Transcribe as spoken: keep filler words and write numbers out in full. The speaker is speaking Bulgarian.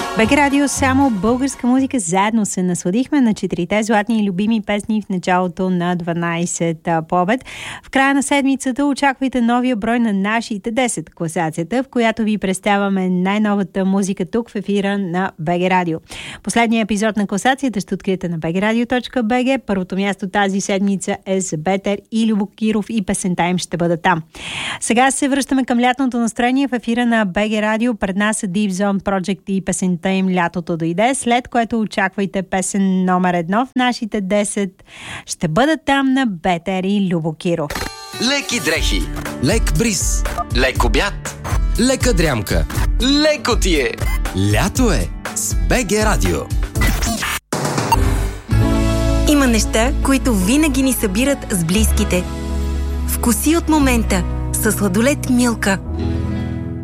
БГ Радио, само българска музика. Заедно се насладихме на четирите златни и любими песни в началото на дванайсет по обед. В края на седмицата очаквайте новия брой на нашите десет класацията, в която ви представяме най-новата музика тук в ефира на БГ Радио. Последният епизод на класацията ще откриете на би джи радио точка би джи. Първото място тази седмица е за Бетер и Любо Киров и песента им ще бъде там. Сега се връщаме към лятното настроение в ефира на БГ Радио. Пред нас е Deep Zone Project и песента им "Лятото дойде", след което очаквайте песен номер едно в нашите десет. Ще бъдат там на Бетер и Любо Киров. Леки дрехи, лек бриз, лек обяд, лека дрямка, леко ти е. Лято е с БГ Радио. Има неща, които винаги ни събират с близките. Вкуси от момента със сладолед Милка.